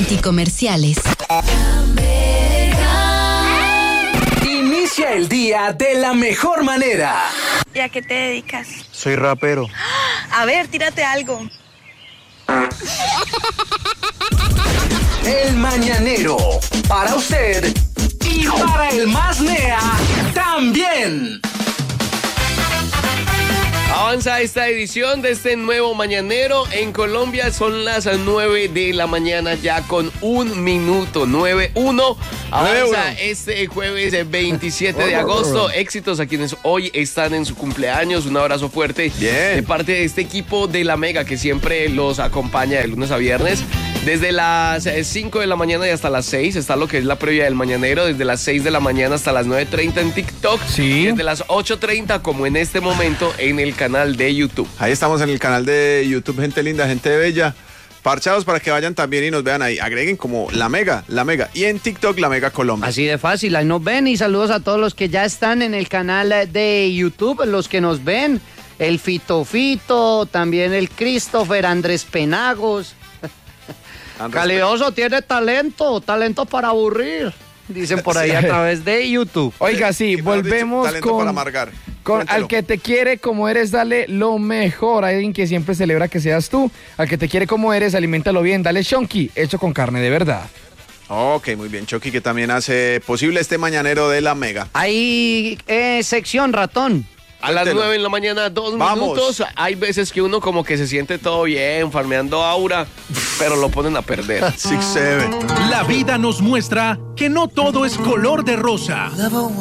anticomerciales. Inicia el día de la mejor manera. ¿Y a qué te dedicas? Soy rapero. A ver, tírate algo. El Mañanero, para usted y para el más nea también. Avanza esta edición de este nuevo Mañanero. En Colombia son las 9 de la mañana ya con 1 minuto, 9-1. Avanza este jueves 27 de agosto. Éxitos a quienes hoy están en su cumpleaños. Un abrazo fuerte de parte de este equipo de La Mega que siempre los acompaña de lunes a viernes. Desde las 5 de la mañana y hasta las 6 está lo que es la previa del Mañanero. Desde las 6 de la mañana hasta las 9:30 en TikTok. Sí. Desde las 8:30 como en este momento en el canal de YouTube. Ahí estamos en el canal de YouTube, gente linda, gente bella. Parchados para que vayan también y nos vean ahí. Agreguen como La Mega. Y en TikTok, La Mega Colombia. Así de fácil, ahí nos ven y saludos a todos los que ya están en el canal de YouTube, los que nos ven. El Fito, también el Christopher, Andrés Penagos. Calidoso tiene talento para aburrir. Dicen por ahí a través de YouTube. Oiga, sí, volvemos talento para amargar. Al que te quiere como eres, dale lo mejor. Hay alguien que siempre celebra que seas tú. Al que te quiere como eres, aliméntalo bien. Dale Shonky, hecho con carne de verdad. Ok, muy bien, Chucky, que también hace posible este Mañanero de La Mega. Hay sección ratón. A las 9 de la mañana, 2 minutos. Hay veces que uno como que se siente todo bien, farmeando aura, pero lo ponen a perder. 6-7. La vida nos muestra que no todo es color de rosa.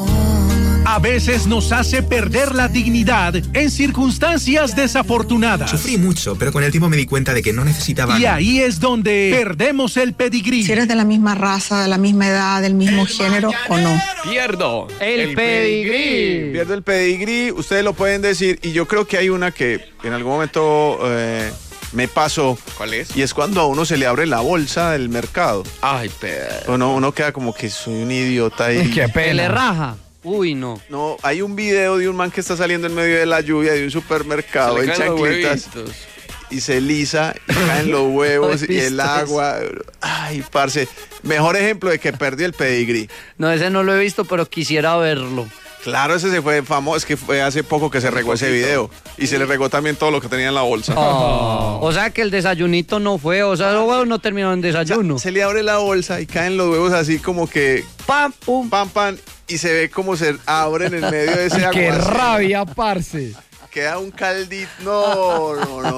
A veces nos hace perder la dignidad en circunstancias desafortunadas. Sufrí mucho, pero con el tiempo me di cuenta de que no necesitaba... Y ahí es donde perdemos el pedigrí. Si eres de la misma raza, de la misma edad, del mismo género o no. Pierdo el pedigrí. Pierdo el pedigrí, ustedes lo pueden decir. Y yo creo que hay una que en algún momento me pasó. ¿Cuál es? Y es cuando a uno se le abre la bolsa del mercado. Ay, pero... Uno queda como que soy un idiota y... Qué pena. Se le raja. Uy, no. No, hay un video de un man que está saliendo en medio de la lluvia de un supermercado en chancletas y se lisa y caen los huevos y el agua. Ay, parce, mejor ejemplo de que perdí el pedigrí. No, ese no lo he visto, pero quisiera verlo. Claro, ese se fue famoso, es que fue hace poco que se regó ese video y se le regó también todo lo que tenía en la bolsa. O sea que el desayunito no fue, o sea, los huevos no terminaron en desayuno. O sea, se le abre la bolsa y caen los huevos así como que pam, pum, pam, pam. Y se ve como se abren en medio de ese agua. ¡Qué rabia, parce! Queda un caldito. No.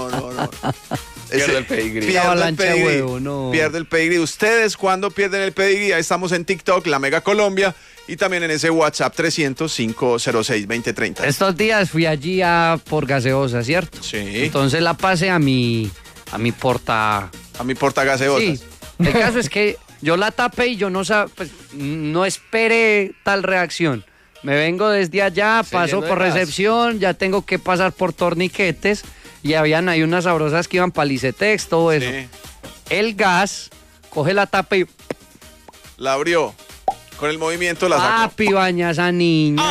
Pierde el pedigrí. Pierde el pedigrí. ¿Ustedes cuándo pierden el pedigrí? Ahí estamos en TikTok, La Mega Colombia, y también en ese WhatsApp 300-506-2030. Estos días fui allí por gaseosa, ¿cierto? Sí. Entonces la pasé a mi porta... A mi porta gaseosas. Sí. El caso es que yo la tapé y yo no esperé tal reacción. Me vengo desde allá, paso por recepción, ya tengo que pasar por torniquetes y habían ahí unas sabrosas que iban para Licetex, todo eso. Sí. El gas coge la tapa y... La abrió. Con el movimiento la sacó. Baña esa niña.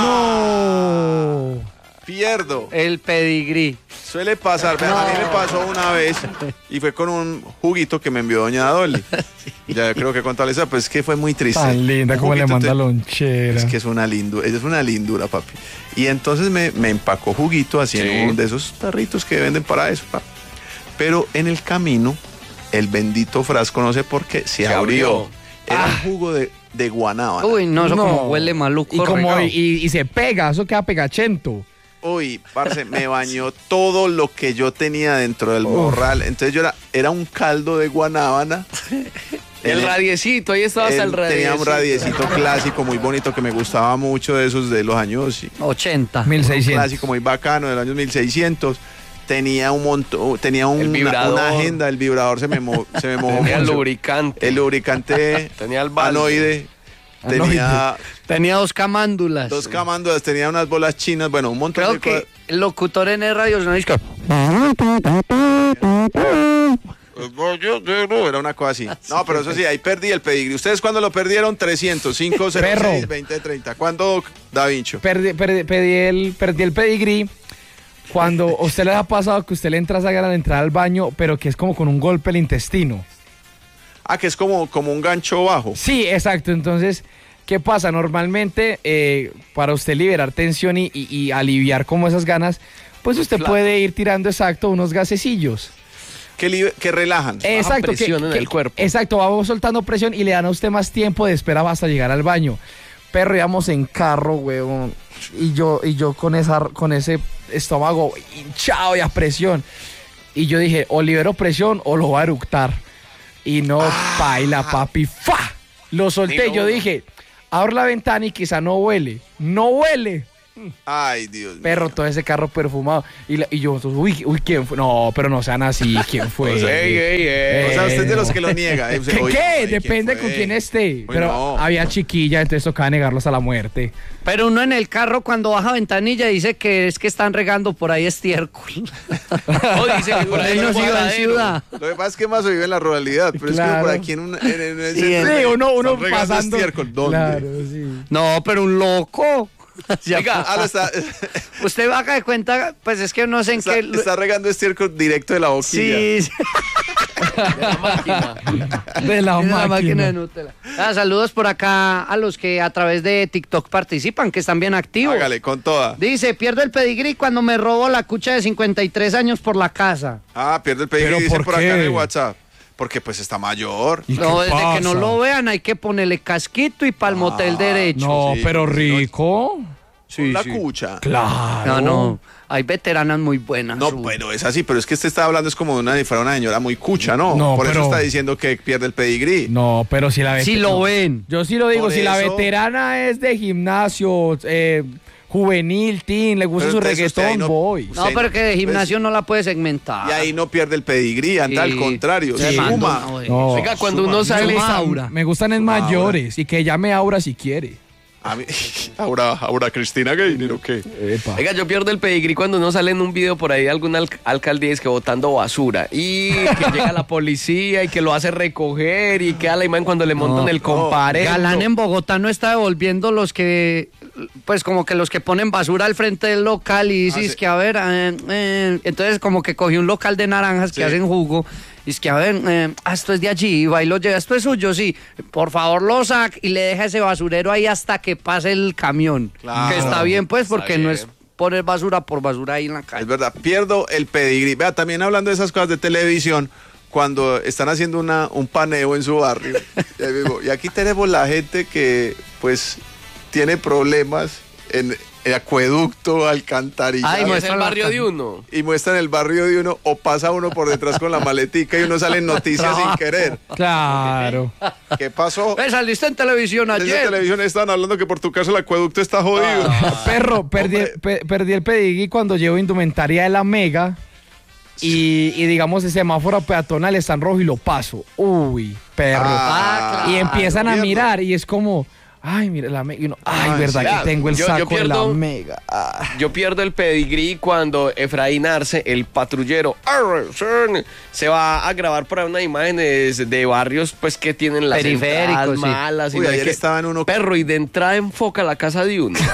No. Pierdo. El pedigrí. Suele pasar, no. A mí me pasó una vez y fue con un juguito que me envió doña Dolly. Ya creo que contarles, pues es que fue muy triste. Tan linda como le manda lonchera. Es que es una lindura, papi. Y entonces me empacó juguito así en uno de esos tarritos que venden para eso, papi. Pero en el camino, el bendito frasco, no sé por qué, se abrió. Era un jugo de guanábana. Uy, no, eso como huele maluco. Y se pega, eso queda pegachento. Uy, parce, me bañó todo lo que yo tenía dentro del morral. Entonces era un caldo de guanábana. El radiecito, ahí estaba hasta el radiecito. Tenía un radiecito clásico muy bonito que me gustaba mucho, de esos de los años 80. 1600. Un clásico muy bacano de los años 1600. Tenía un montón, una agenda, el vibrador se me mojó. Tenía el lubricante. El lubricante. Tenía el balde. Tenía 2 camándulas. 2 camándulas, tenía unas bolas chinas, bueno, un montón de cosas. Creo que el locutor en el radio no dice era una cosa así. No, pero eso sí, ahí perdí el pedigrí. ¿Ustedes cuándo lo perdieron? 300-506-2030. ¿Cuándo, Da Vinci? Perdí el pedigrí cuando a usted le ha pasado que usted le entra a entrar al baño, pero que es como con un golpe el intestino. Ah, que es como un gancho bajo. Sí, exacto. Entonces, ¿qué pasa? Normalmente, para usted liberar tensión y aliviar como esas ganas, pues usted puede ir tirando, exacto, unos gasecillos. Que relajan. Exacto, presión en el cuerpo. Exacto, vamos soltando presión y le dan a usted más tiempo de espera hasta llegar al baño. Perro, íbamos en carro, huevón, y yo con ese estómago hinchado y a presión. Y yo dije, o libero presión o lo voy a eructar. Y no, paila, papi, ¡fa! Lo solté, yo dije, abro la ventana y quizá no huele. ¡No huele! Ay, Dios mío. Perro, todo ese carro perfumado. Y yo, uy, ¿quién fue? No, pero no sean así, ¿quién fue? O sea, usted es de los que lo niega. ¿Qué? Depende con quién esté. Pero no. había chiquilla, entonces tocaba negarlo hasta la muerte. Pero uno en el carro cuando baja ventanilla dice que es que están regando por ahí estiércol. O dice que por ahí Él no se iba en ciudad. Lo que pasa es que más vive en la ruralidad, pero Claro. es que por aquí en el Sí, centro Sí, uno están regando pasando. estiércol. ¿Dónde? Claro, sí. No, pero un loco. Oiga, lo está, Usted haga de cuenta, pues es que no sé en está, qué... está regando estiércol directo de la boquilla. Sí, sí. de la máquina. De la Tiene la máquina máquina. de Nutella. Saludos por acá a los que a través de TikTok participan, que están bien activos. Hágale, con toda. Dice, pierdo el pedigrí cuando me robo la cucha de 53 años por la casa. Ah, pierde el pedigrí, ¿Pero dice por por acá qué? en el WhatsApp. Porque pues está mayor. ¿Y No, qué desde que no pasa? lo vean hay que ponerle casquito y pa'l motel derecho. No, Sí, pero sí, rico. Con la cucha. Claro. No, hay veteranas muy buenas. No, bueno, es así, pero es que usted está hablando es como de una señora muy cucha, ¿no? No, por pero- eso está diciendo que pierde el pedigrí. No, pero si la Si lo ven. Yo sí lo digo, Por si la eso- veterana es de gimnasio, juvenil, teen, le gusta Pero su entonces usted ahí reggaetón, no- voy. No, pero que de gimnasio no la puede segmentar. Y ahí no pierde el pedigrí, anda, Sí. al contrario, Se suma. manda una- No. Oiga, cuando Suma. uno sale... Suma. Aura. Me gustan en mayores y que llame Aura si quiere. A mí, ahora Cristina Gaynor, ¿o qué? Oiga, yo pierdo el pedigrí cuando uno sale en un video por ahí de alguna alcaldía es que botando basura y que llega la policía y que lo hace recoger y queda la imagen cuando le montan el comparendo. Galán en Bogotá no está devolviendo los que, pues como que los que ponen basura al frente del local y dices sí. que a ver, entonces como que cogió un local de naranjas que Sí. hacen jugo y es que a ver, esto es de allí, va y lo lleva, esto es suyo, sí, por favor lo saca y le deja ese basurero ahí hasta que pase el camión, Claro. que está bien pues porque no bien. es poner basura por basura ahí en la Es calle. verdad, pierdo el pedigrí. Vea, también hablando de esas cosas de televisión, cuando están haciendo un paneo en su barrio, y ahí digo, y aquí tenemos la gente que, pues, tiene problemas en el acueducto, alcantarillado. Ay, Es muestra el la barrio cara. de uno. Y muestran el barrio de uno o pasa uno por detrás con la maletica y uno sale en noticias sin querer. Claro. ¿Qué pasó? Saliste en televisión Desde ayer. televisión estaban hablando que por tu caso el acueducto está jodido. Perro, perdí el pedigrí cuando llevo indumentaria de la Mega y digamos el semáforo peatonal está en rojo y lo paso. Uy, perro. Ah, y empiezan a pierdo. mirar y es como, ay, mira la Mega. Y uno, ay, Ay, verdad sí. que tengo el Yo saco de la pierdo- Mega. Ah. Yo pierdo el pedigrí cuando Efraín Arce, el patrullero, se va a grabar por ahí unas imágenes de barrios pues que tienen las Periféricos, entradas sí. malas. y Uy, no hay ayer que- estaba en uno... Perro, y de entrada enfoca la casa de uno.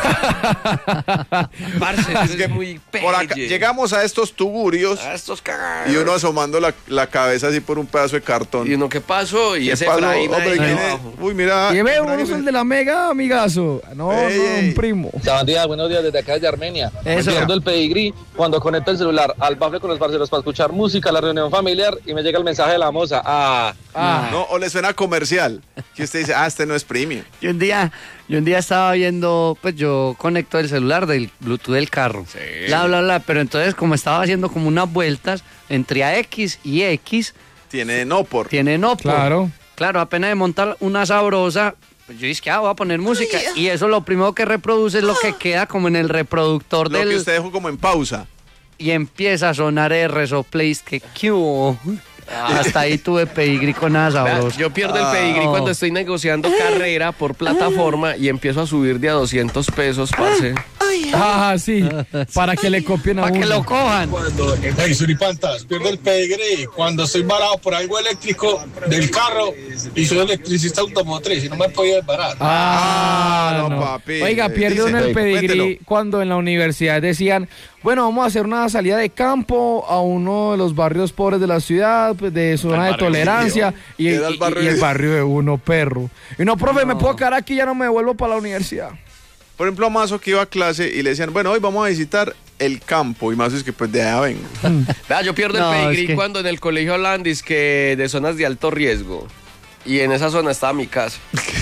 Parce, eso es muy Por acá, pelle. llegamos a estos tuburios A estos cagados. y uno asomando la cabeza así por un pedazo de cartón. ¿Y uno qué pasó? Y ¿Qué ese pasó? Efraín Hombre, ahí ¿quién es? abajo. Uy, mira. Y ve, Efraín, uno es el de la Mega, amigazo. No, Ey, no, ey. un primo. Sabandía, buenos días desde acá de Armenia. Eso. Pierdo el pedigrí cuando conecto el celular al bafle con los parceros para escuchar música, la reunión familiar y me llega el mensaje de la moza. No, o le suena comercial. Que usted dice, este no es premium. Yo un día estaba viendo, pues yo conecto el celular del Bluetooth del carro. Bla, bla, bla. Pero entonces, como estaba haciendo como unas vueltas, entré a X y X Tiene no por. tiene no por. Claro. Claro, apenas de montar una sabrosa, pues yo dije que voy a poner música. Y eso lo primero que reproduce es lo que queda como en el reproductor Lo del. que usted dejó como en pausa. Y empieza a sonar Resoplays que ¿qué hubo? Hasta ahí tuve pedigrí con nada Vea, sabroso. yo pierdo el pedigrí cuando estoy negociando carrera por plataforma y empiezo a subir de a 200 pesos, parce. Sí, para que le copien a uno. Para que lo cojan. Hey, suripantas, pierdo el pedigrí cuando estoy varado por algo eléctrico del carro y soy electricista automotriz y no me he podido desbarar. No. Papi. Oiga, pierde uno el pedigrí cuando en la universidad decían, bueno, vamos a hacer una salida de campo a uno de los barrios pobres de la ciudad, pues, de zona de tolerancia, y el barrio de uno, perro. Y no, profe, me puedo quedar aquí, ya no me devuelvo para la universidad. Por ejemplo, a Mazo que iba a clase y le decían, bueno, hoy vamos a visitar el campo. Y Mazo es que pues de allá vengo. Vea, yo pierdo el pedigrí cuando en el colegio hablaban que de zonas de alto riesgo. Y en esa zona estaba mi casa.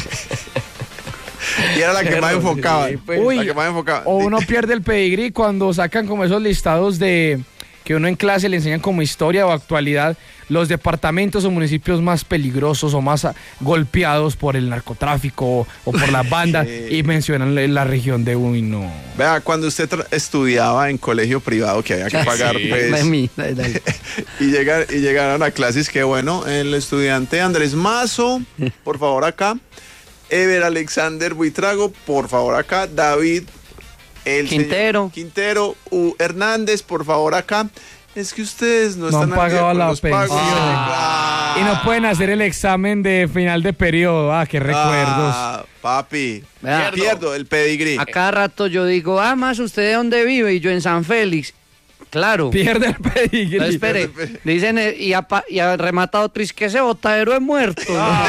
Y era la que más enfocaba. Uy, o uno pierde el pedigrí cuando sacan como esos listados de que uno en clase le enseñan como historia o actualidad los departamentos o municipios más peligrosos o más golpeados por el narcotráfico o por las bandas y mencionan la región de uno. Vea, cuando usted estudiaba en colegio privado que había que pagar, pues, y llegaron a clases que bueno, el estudiante Andrés Mazo, por favor acá, Ever Alexander Buitrago, por favor acá, David Quintero, Hernández, por favor acá. Es que ustedes no están han pagado la pensión. Y no pueden hacer el examen de final de periodo. Qué recuerdos. Papi, pierdo el pedigrí. A cada rato yo digo, más, ¿usted de dónde vive? Y yo en San Félix. Claro. Pierde el pedigrí. No, espere. Dicen, y ha rematado Tris, que ese botadero es muerto.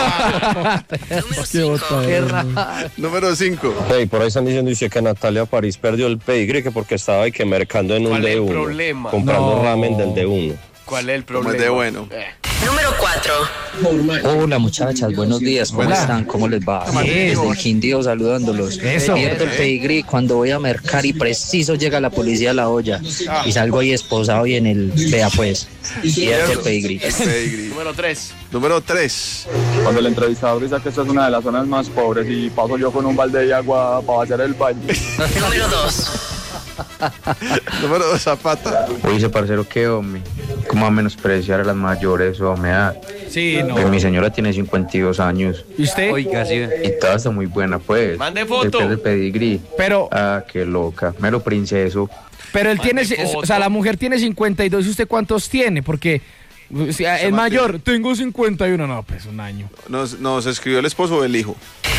Número 5. Hey, por ahí están diciendo que Natalia París perdió el pedigrí que porque estaba ahí que mercando en un D1. Problema? Comprando ramen del D1. ¿Cuál es el problema? Como es de bueno. Número 4. Hola muchachas, buenos días, ¿cómo están? ¿Cómo les va? Desde el Quindío saludándolos. Pierdo el pedigrí cuando voy a mercar y preciso llega la policía a la olla y salgo ahí esposado y en el vea pues. Pierdo el pedigrí. Número 3. Cuando el entrevistador dice que esta es una de las zonas más pobres y paso yo con un balde de agua para hacer el baño. Número 2. Número 2, Zapata. Oye, parcero, ¿qué hombre? ¿Cómo va a menospreciar a las mayores o me da? Sí, no. Pues mi señora tiene 52 años. ¿Y usted? Oiga, sí. Y toda está muy buena, pues. Mande foto. El pedigrí. Pero... qué loca. Mero princeso. Pero él tiene... O sea, la mujer tiene 52. ¿Y usted cuántos tiene? Porque... el mayor, tengo 51. No, pues un año. Nos escribió el esposo o el hijo.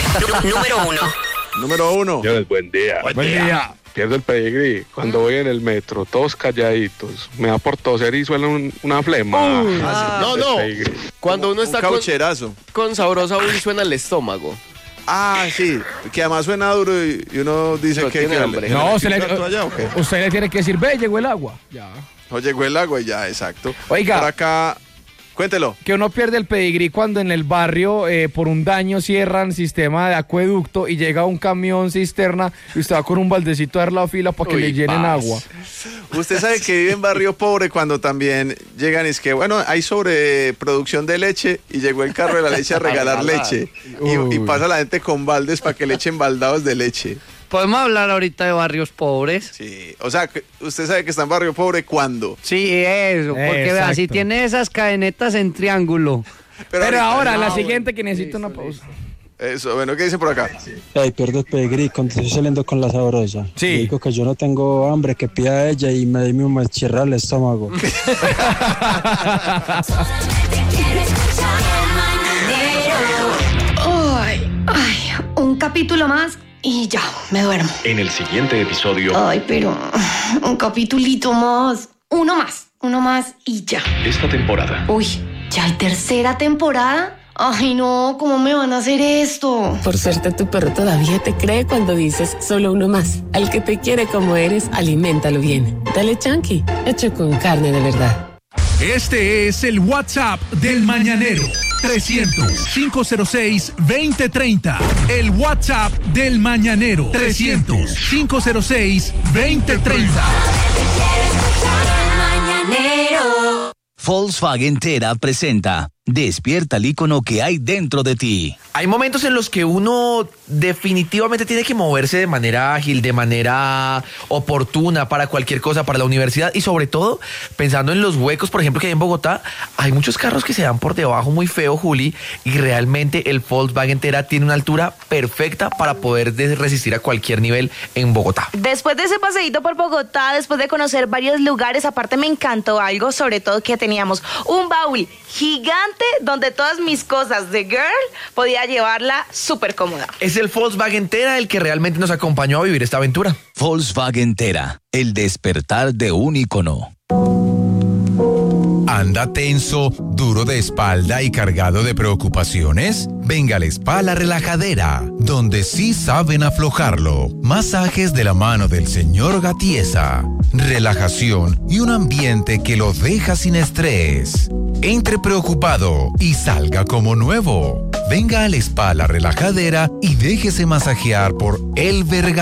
Número 1. Yo, buen día. Pierdo el pedigrí cuando voy en el metro, todos calladitos. Me da por toser y suena una flema. No. Cuando uno está con sabrosa y suena el estómago. Sí, que además suena duro y uno dice que... No, usted le tiene que decir, ve, llegó el agua. Ya. No llegó el agua y ya, exacto. Oiga. Por acá... Cuéntelo. Que uno pierde el pedigrí cuando en el barrio por un daño cierran sistema de acueducto y llega un camión cisterna y usted va con un baldecito a dar la fila para que le llenen agua. Usted sabe que vive en barrio pobre cuando también llegan y es que, bueno, hay sobreproducción de leche y llegó el carro de la leche a regalar leche. Y pasa la gente con baldes para que le echen baldados de leche. ¿Podemos hablar ahorita de barrios pobres? Sí, o sea, usted sabe que está en barrio pobre, ¿cuándo? Sí, eso, porque vea, si tiene esas cadenetas en triángulo. Pero ahora, la siguiente que necesito una pausa. Eso, bueno, ¿qué dice por acá? Pierdo el pedigrí cuando estoy saliendo con la sabrosa. Sí. Digo que yo no tengo hambre, que pida ella y me cierra el estómago. Un capítulo más y ya, me duermo. En el siguiente episodio... pero un capitulito más. Uno más y ya. Esta temporada. Uy, ¿ya hay tercera temporada? Ay, no, ¿cómo me van a hacer esto? Por suerte, tu perro todavía te cree cuando dices solo uno más. Al que te quiere como eres, aliméntalo bien. Dale Chunky, hecho con carne de verdad. Este es el WhatsApp del Mañanero. 300-506-2030. El WhatsApp del Mañanero. 300-506-2030. Volkswagen Tera presenta Despierta el ícono que hay dentro de ti. Hay momentos en los que uno definitivamente tiene que moverse de manera ágil, de manera oportuna para cualquier cosa, para la universidad y sobre todo pensando en los huecos, por ejemplo, que hay en Bogotá. Hay muchos carros que se dan por debajo muy feo, Juli, y realmente el Volkswagen Tera tiene una altura perfecta para poder resistir a cualquier nivel en Bogotá. Después de ese paseíto por Bogotá, después de conocer varios lugares, aparte me encantó algo, sobre todo que teníamos un baúl gigante donde todas mis cosas de girl podía llevarla súper cómoda. Es el Volkswagen Tera el que realmente nos acompañó a vivir esta aventura. Volkswagen Tera, el despertar de un ícono. ¿Anda tenso, duro de espalda y cargado de preocupaciones? Venga al Spa La Relajadera, donde sí saben aflojarlo. Masajes de la mano del señor Gatiesa. Relajación y un ambiente que lo deja sin estrés. Entre preocupado y salga como nuevo. Venga al Spa La Relajadera y déjese masajear por El Verga.